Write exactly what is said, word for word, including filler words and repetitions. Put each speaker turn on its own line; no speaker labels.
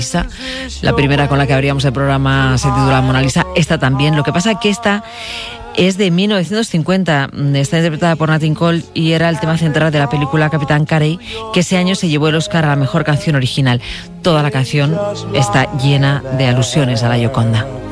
Lisa. La primera con la que abríamos el programa se titula Mona Lisa. Esta también. Lo que pasa es que esta es de mil novecientos cincuenta. Está interpretada por Nat King Cole y era el tema central de la película Capitán Carey, que ese año se llevó el Oscar a la mejor canción original. Toda la canción está llena de alusiones a la Gioconda.